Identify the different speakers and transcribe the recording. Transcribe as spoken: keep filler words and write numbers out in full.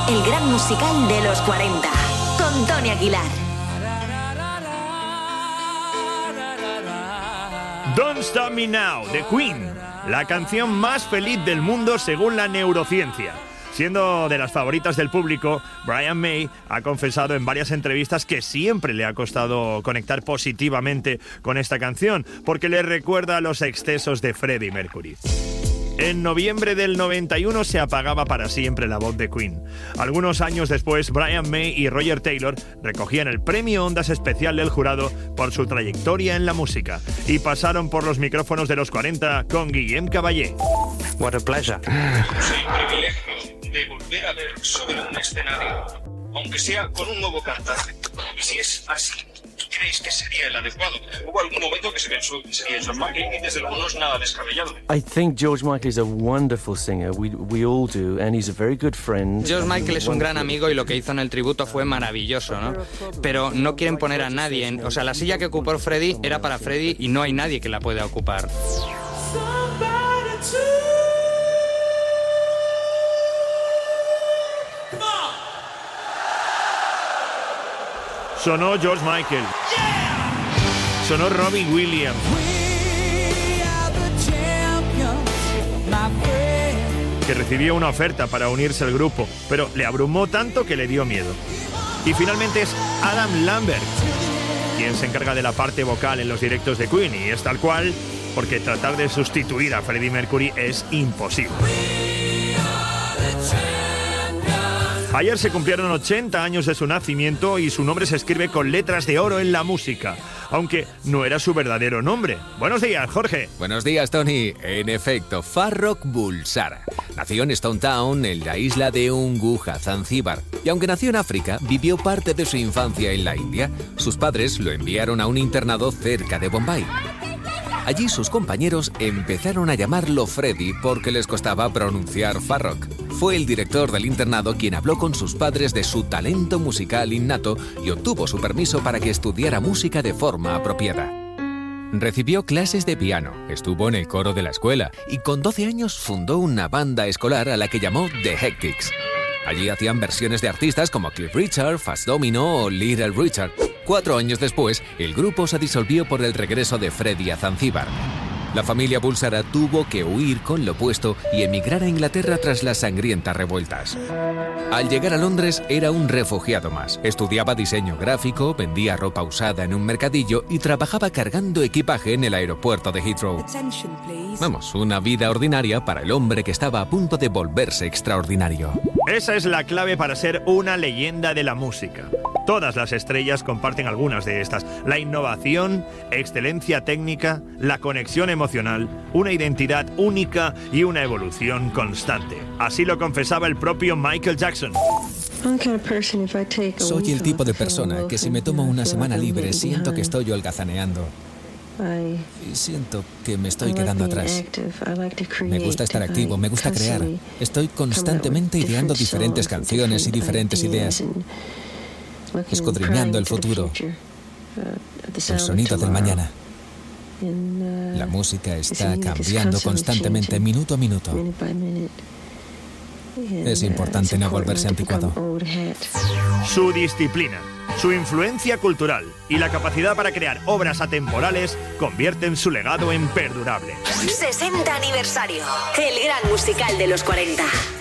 Speaker 1: el gran musical de los cuarenta, con Tony Aguilar.
Speaker 2: Don't Stop Me Now, de Queen, la canción más feliz del mundo según la neurociencia. Siendo de las favoritas del público, Brian May ha confesado en varias entrevistas que siempre le ha costado conectar positivamente con esta canción, porque le recuerda a los excesos de Freddie Mercury. En noviembre del noventa y uno se apagaba para siempre la voz de Queen. Algunos años después, Brian May y Roger Taylor recogían el premio Ondas Especial del jurado por su trayectoria en la música y pasaron por los micrófonos de los cuarenta con Guillem Caballé.
Speaker 3: What a pleasure.
Speaker 4: Es el privilegio de volver a ver sobre un escenario, aunque sea con un nuevo cantante. Y si es así, ¿creéis que sería el adecuado? Hubo algún momento que se pensó que sería George Michael y desde luego no es nada descabellado.
Speaker 5: I think George Michael is a wonderful singer. We we all do, and he's a very good friend.
Speaker 3: George Michael es un gran amigo y lo que hizo en el tributo fue maravilloso, ¿no? Pero no quieren poner a nadie en... O sea, la silla que ocupó Freddie era para Freddie y no hay nadie que la pueda ocupar.
Speaker 2: Sonó George Michael. Sonó Robin Williams. Que recibió una oferta para unirse al grupo, pero le abrumó tanto que le dio miedo. Y finalmente es Adam Lambert quien se encarga de la parte vocal en los directos de Queen, y es tal cual porque tratar de sustituir a Freddie Mercury es imposible. Ayer se cumplieron ochenta años de su nacimiento y su nombre se escribe con letras de oro en la música, aunque no era su verdadero nombre. Buenos días, Jorge.
Speaker 6: Buenos días, Tony. En efecto, Farrokh Bulsara nació en Stone Town, en la isla de Unguja, Zanzíbar. Y aunque nació en África, vivió parte de su infancia en la India. Sus padres lo enviaron a un internado cerca de Bombay. Allí sus compañeros empezaron a llamarlo Freddy porque les costaba pronunciar Farrokh. Fue el director del internado quien habló con sus padres de su talento musical innato y obtuvo su permiso para que estudiara música de forma apropiada. Recibió clases de piano, estuvo en el coro de la escuela y con doce años fundó una banda escolar a la que llamó The Hectics. Allí hacían versiones de artistas como Cliff Richard, Fats Domino o Little Richard. Cuatro años después, el grupo se disolvió por el regreso de Freddie a Zanzíbar. La familia Bulsara tuvo que huir con lo puesto y emigrar a Inglaterra tras las sangrientas revueltas. Al llegar a Londres era un refugiado más. Estudiaba diseño gráfico, vendía ropa usada en un mercadillo y trabajaba cargando equipaje en el aeropuerto de Heathrow. Vamos, una vida ordinaria para el hombre que estaba a punto de volverse extraordinario.
Speaker 2: Esa es la clave para ser una leyenda de la música. Todas las estrellas comparten algunas de estas: la innovación, excelencia técnica, la conexión emocional, una identidad única y una evolución constante. Así lo confesaba el propio Michael Jackson.
Speaker 7: Soy el tipo de persona que si me tomo una semana libre siento que estoy holgazaneando. Y siento que me estoy quedando atrás. Me gusta estar activo, me gusta crear. Estoy constantemente ideando diferentes canciones y diferentes ideas. Escudriñando el futuro, el sonido del mañana. La música está cambiando constantemente, minuto a minuto. Es importante no volverse anticuado.
Speaker 2: Su disciplina, su influencia cultural y la capacidad para crear obras atemporales convierten su legado en perdurable.
Speaker 1: sesenta aniversario, el gran musical de los cuarenta.